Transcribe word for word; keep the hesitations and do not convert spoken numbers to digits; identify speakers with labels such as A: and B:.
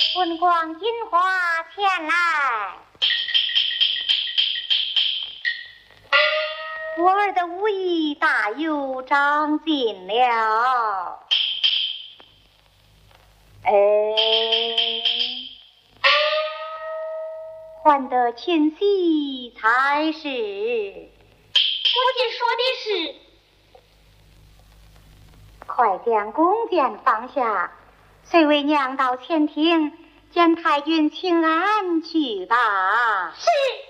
A: 春光樱花前来，我儿的武艺大有长进了。哎，换得清晰才是。
B: 母亲说的是。
A: 快将弓箭放下，随为娘到前厅见太君请安去吧。
B: 是。